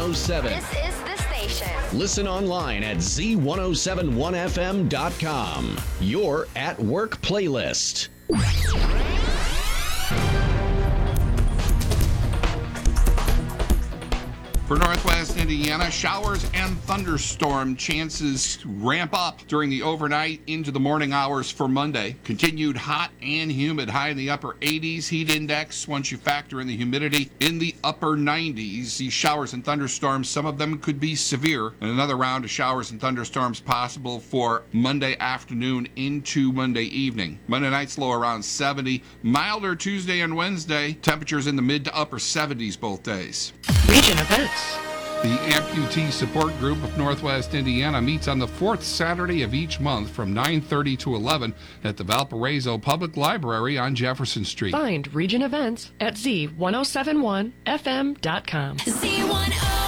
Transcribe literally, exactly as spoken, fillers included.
oh seven. This is the station. Listen online at z ten seventy-one f m dot com. Your at work playlist. For Northwest Indiana, showers and thunderstorm chances ramp up during the overnight into the morning hours for Monday. Continued hot and humid, high in the upper eighties. Heat index, once you factor in the humidity, in the upper nineties. These showers and thunderstorms, some of them could be severe. And another round of showers and thunderstorms possible for Monday afternoon into Monday evening. Monday night's low around seventy. Milder Tuesday and Wednesday. Temperatures in the mid to upper seventies both days. Region events. The Amputee Support Group of Northwest Indiana meets on the fourth Saturday of each month from nine thirty to eleven at the Valparaiso Public Library on Jefferson Street. Find region events at z ten seventy-one f m dot com. Z ten